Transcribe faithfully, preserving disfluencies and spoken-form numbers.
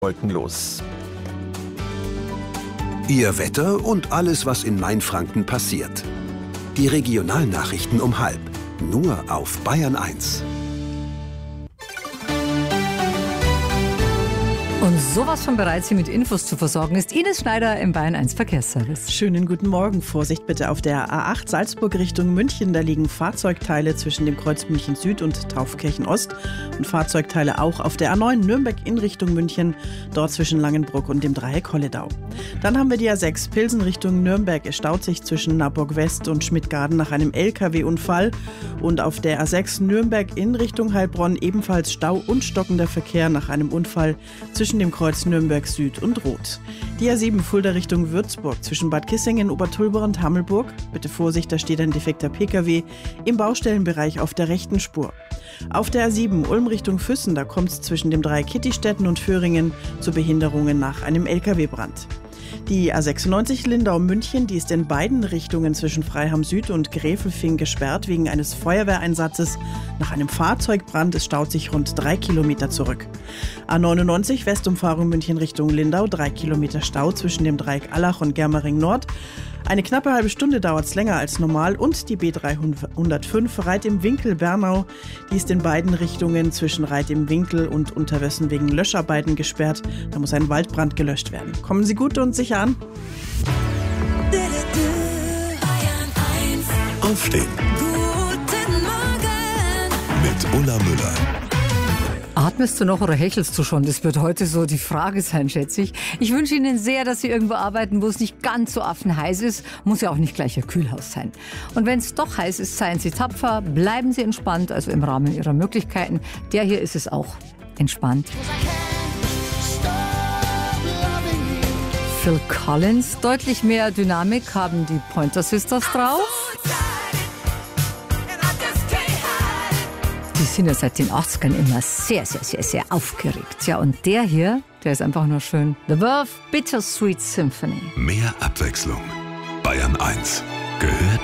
Wolkenlos. Ihr Wetter und alles, was in Mainfranken passiert. Die Regionalnachrichten um halb. Nur auf Bayern eins. Und sowas von bereit, Sie mit Infos zu versorgen, ist Ines Schneider im Bayern eins Verkehrsservice. Schönen guten Morgen. Vorsicht bitte auf der A acht Salzburg Richtung München. Da liegen Fahrzeugteile zwischen dem Kreuz München Süd und Taufkirchen Ost. Und Fahrzeugteile auch auf der A neun Nürnberg in Richtung München. Dort zwischen Langenbruck und dem Dreieck Holledau. Dann haben wir die A sechs Pilsen Richtung Nürnberg. Es staut sich zwischen Naburg West und Schmidtgarden nach einem L K W-Unfall. Und auf der A sechs Nürnberg in Richtung Heilbronn ebenfalls Stau und stockender Verkehr nach einem Unfall zwischen dem Kreuz Nürnberg Süd und Roth. Die A sieben Fulda Richtung Würzburg zwischen Bad Kissingen, Obertulber und Hammelburg. Bitte Vorsicht, da steht ein defekter P K W im Baustellenbereich auf der rechten Spur. Auf der A sieben Ulm Richtung Füssen, da kommt es zwischen dem Dreieck Kittistetten und Föhringen zu Behinderungen nach einem L K W-Brand. Die A sechsundneunzig Lindau-München, die ist in beiden Richtungen zwischen Freiham Süd und Gräfelfing gesperrt wegen eines Feuerwehreinsatzes nach einem Fahrzeugbrand. Es staut sich rund drei Kilometer zurück. A neunundneunzig Westumfahrung München Richtung Lindau, drei Kilometer Stau zwischen dem Dreieck Allach und Germering Nord. Eine knappe halbe Stunde dauert es länger als normal. Und die B dreihundertfünf Reit im Winkel Bernau, die ist in beiden Richtungen zwischen Reit im Winkel und Unterwössen wegen Löscharbeiten gesperrt. Da muss ein Waldbrand gelöscht werden. Kommen Sie gut und sicher an. Aufstehen. Guten Morgen. Mit Ulla Müller. Atmest du noch oder hechelst du schon? Das wird heute so die Frage sein, schätze ich. Ich wünsche Ihnen sehr, dass Sie irgendwo arbeiten, wo es nicht ganz so affenheiß ist. Muss ja auch nicht gleich Ihr Kühlhaus sein. Und wenn es doch heiß ist, seien Sie tapfer, bleiben Sie entspannt, also im Rahmen Ihrer Möglichkeiten. Der hier ist es auch. Entspannt. Phil Collins, deutlich mehr Dynamik haben die Pointer Sisters drauf. Die sind ja seit den achtzigern immer sehr, sehr, sehr, sehr aufgeregt. Ja, und der hier, der ist einfach nur schön. The Verve Bittersweet Symphony. Mehr Abwechslung. Bayern eins. Gehört